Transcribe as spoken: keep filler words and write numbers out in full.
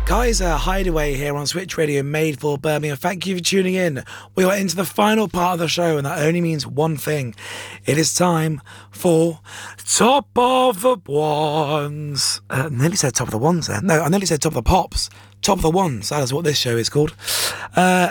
Kaiser Hideaway here on Switch Radio, made for Birmingham. Thank you for tuning in. We are into the final part of the show, and that only means one thing. It is time for Top of the Ones. Uh, I nearly said Top of the Ones there. No, I nearly said Top of the Pops. Top of the Ones. That is what this show is called. Uh,